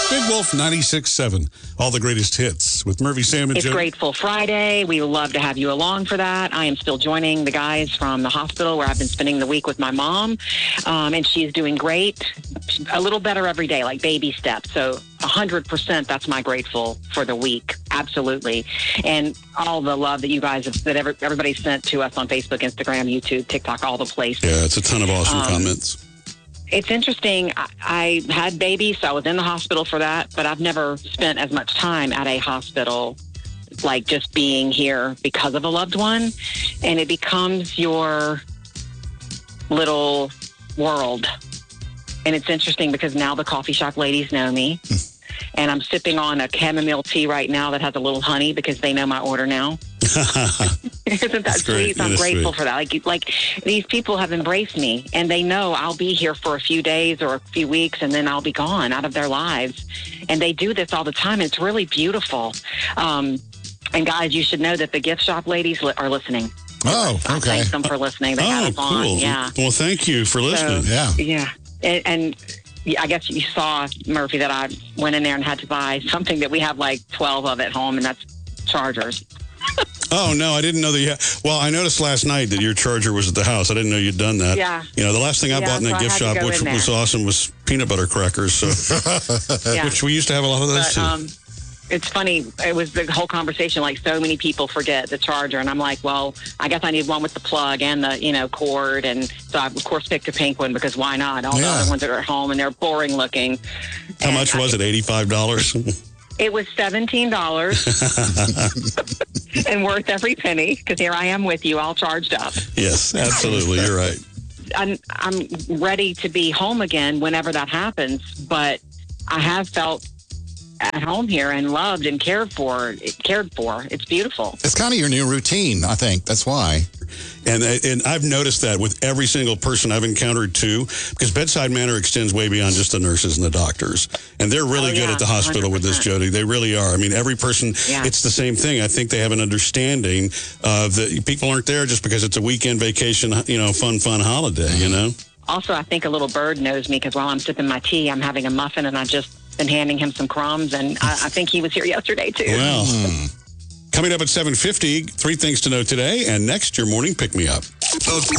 Big Wolf 96.7. All the greatest hits with Murphy, Sam, and It's Jody. Grateful Friday. We would love to have you along for that. I am still joining the guys from the hospital where I've been spending the week with my mom, and she's doing great. A little better every day, like baby steps. So 100%, that's my grateful for the week. Absolutely. And all the love that you guys have, that everybody sent to us on Facebook, Instagram, YouTube, TikTok, all the places. Yeah, it's a ton of awesome comments. It's interesting. I had babies, so I was in the hospital for that, but I've never spent as much time at a hospital, like just being here because of a loved one. And it becomes your little world. And it's interesting because now the coffee shop ladies know me. And I'm sipping on a chamomile tea right now that has a little honey because they know my order now. Isn't that sweet? I'm grateful for that. Like these people have embraced me, and they know I'll be here for a few days or a few weeks, and then I'll be gone out of their lives. And they do this all the time. It's really beautiful. And guys, you should know that the gift shop ladies are listening. Oh, I okay. thank them for listening. They had us on. Cool. Yeah. Well, thank you for listening. Yeah. And I guess you saw, Murphy, that I went in there and had to buy something that we have like 12 of at home, and that's chargers. Oh, no, I didn't know that you had. Well, I noticed last night that your charger was at the house. I didn't know you'd done that. Yeah. You know, the last thing I bought in that gift shop, which was awesome, was peanut butter crackers. So, which we used to have a lot of those, too. It's funny. It was the whole conversation. Like, so many people forget the charger, and I'm like, well, I guess I need one with the plug and the cord, and so I of course picked a pink one because why not? All the other ones that are at home and they're boring looking. How much was it? $85. It was $17 and worth every penny because here I am with you, all charged up. Yes, absolutely. You're right. I'm ready to be home again whenever that happens, but I have felt at home here and loved and cared for. It's beautiful. It's kind of your new routine, I think. That's why. And I've noticed that with every single person I've encountered, too, because bedside manner extends way beyond just the nurses and the doctors. And they're really good at the hospital 100%. with this, Jody. They really are. I mean, every person, it's the same thing. I think they have an understanding that people aren't there just because it's a weekend vacation, fun holiday, Also, I think a little bird knows me because while I'm sipping my tea, I'm having a muffin, and I just been handing him some crumbs, and I think he was here yesterday, too. Well, coming up at 7:50, 3 things to know today, and next, your morning pick-me-up.